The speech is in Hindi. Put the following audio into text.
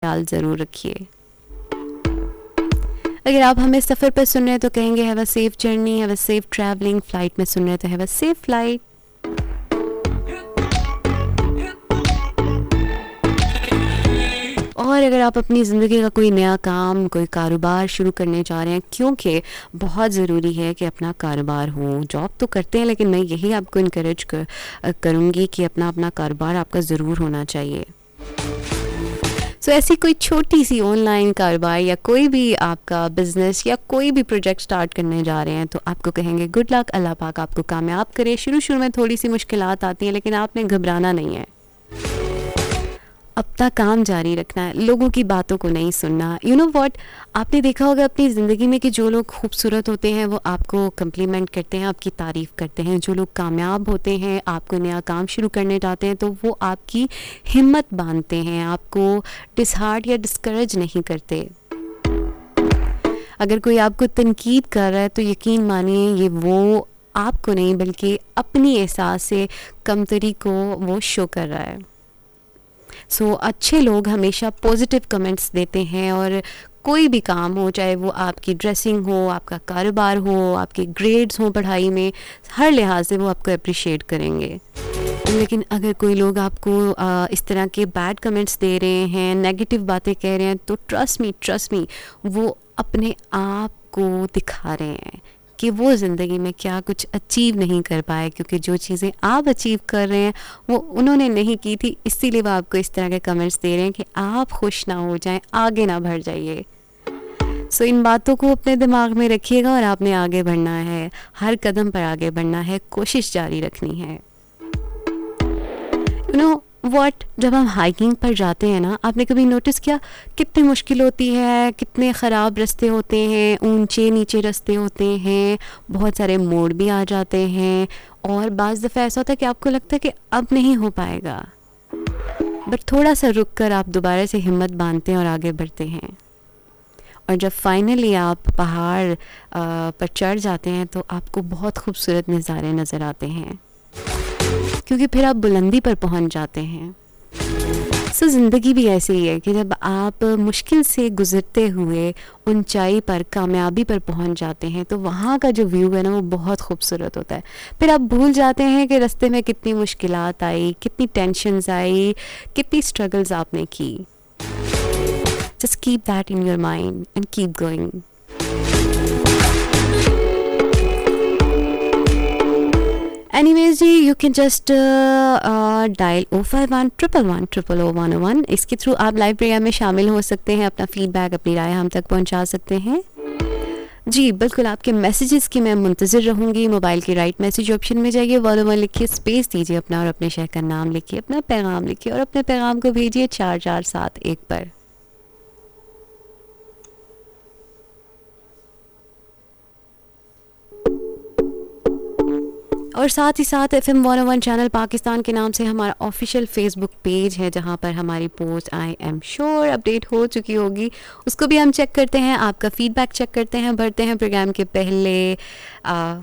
ख्याल ज़रूर रखिए। अगर आप हमें सफ़र पर सुन रहे हैं तो कहेंगे have a safe journey, have a safe travelling. Flight में सुन रहे हैं तो हैव अ सेफ फ्लाइट। और अगर आप अपनी ज़िंदगी का कोई नया काम, कोई कारोबार शुरू करने जा रहे हैं, क्योंकि बहुत ज़रूरी है कि अपना कारोबार हो। जॉब तो करते हैं लेकिन मैं यही आपको इनकरेज करूँगी कि अपना कारोबार आपका ज़रूर होना चाहिए। सो ऐसी कोई छोटी सी ऑनलाइन कारोबार या कोई भी आपका बिजनेस या कोई भी प्रोजेक्ट स्टार्ट करने जा रहे हैं तो आपको कहेंगे गुड लक, अल्लाह पाक आपको कामयाब करे। शुरू में थोड़ी सी मुश्किलात आती हैं लेकिन आपने घबराना नहीं है, अपना काम जारी रखना है, लोगों की बातों को नहीं सुनना। यू नो व्हाट, आपने देखा होगा अपनी ज़िंदगी में कि जो लोग खूबसूरत होते हैं वो आपको कम्प्लीमेंट करते हैं, आपकी तारीफ़ करते हैं। जो लोग कामयाब होते हैं, आपको नया काम शुरू करने जाते हैं तो वो आपकी हिम्मत बांधते हैं, आपको डिसहार्ट या डिस्करेज नहीं करते। अगर कोई आपको तनकीद कर रहा है तो यकीन मानिए ये वो आपको नहीं बल्कि अपनी एहसास से कमतरी को वो शो कर रहा है। सो अच्छे लोग हमेशा पॉजिटिव कमेंट्स देते हैं और कोई भी काम हो, चाहे वो आपकी ड्रेसिंग हो, आपका कारोबार हो, आपके ग्रेड्स हो पढ़ाई में, हर लिहाज से वो आपको अप्रिशिएट करेंगे। लेकिन अगर कोई लोग आपको इस तरह के बैड कमेंट्स दे रहे हैं, नेगेटिव बातें कह रहे हैं तो ट्रस्ट मी वो अपने आप को दिखा रहे हैं कि वो ज़िंदगी में क्या कुछ अचीव नहीं कर पाए, क्योंकि जो चीज़ें आप अचीव कर रहे हैं वो उन्होंने नहीं की थी, इसीलिए वो आपको इस तरह के कमेंट्स दे रहे हैं कि आप खुश ना हो जाएं, आगे ना बढ़ जाइए। सो इन बातों को अपने दिमाग में रखिएगा और आपने आगे बढ़ना है, हर कदम पर आगे बढ़ना है, कोशिश जारी रखनी है। यू नो व्हाट, जब हम हाइकिंग पर जाते हैं ना, आपने कभी नोटिस किया कितनी मुश्किल होती है, कितने ख़राब रास्ते होते हैं, ऊंचे नीचे रास्ते होते हैं, बहुत सारे मोड़ भी आ जाते हैं और बाज़ दफ़ा ऐसा होता है कि आपको लगता है कि अब नहीं हो पाएगा, बट थोड़ा सा रुक कर आप दोबारा से हिम्मत बांधते हैं और आगे बढ़ते हैं। और जब फाइनली आप पहाड़ पर चढ़ जाते हैं तो आपको बहुत खूबसूरत नज़ारे नज़र आते हैं, क्योंकि फिर आप बुलंदी पर पहुंच जाते हैं। सो ज़िंदगी भी ऐसी ही है कि जब आप मुश्किल से गुज़रते हुए ऊंचाई पर, कामयाबी पर पहुंच जाते हैं तो वहाँ का जो व्यू है ना वो बहुत खूबसूरत होता है। फिर आप भूल जाते हैं कि रास्ते में कितनी मुश्किलात आई, कितनी टेंशन्स आई, कितनी स्ट्रगल्स आपने की। Just keep that in your mind and keep going. Anyways ji, you can just dial 051-111-000-101। इसके थ्रू आप लाइव प्रोग्राम में शामिल हो सकते हैं, अपना फीडबैक, अपनी राय हम तक पहुंचा सकते हैं। जी बिल्कुल, आपके मैसेजेस की मैं मुंतज़िर रहूँगी। मोबाइल के राइट मैसेज ऑप्शन में जाइए, 101 लिखिए, स्पेस दीजिए अपना और अपने शहर का नाम लिखिए, अपना पैगाम लिखिए और अपने पैगाम को भेजिए 4471 पर। और साथ ही साथ FM 101 चैनल पाकिस्तान के नाम से हमारा ऑफिशियल फेसबुक पेज है, जहां पर हमारी post I am sure update हो चुकी होगी, उसको भी हम चेक करते हैं, आपका फीडबैक चेक करते हैं, बढ़ते हैं प्रोग्राम के पहले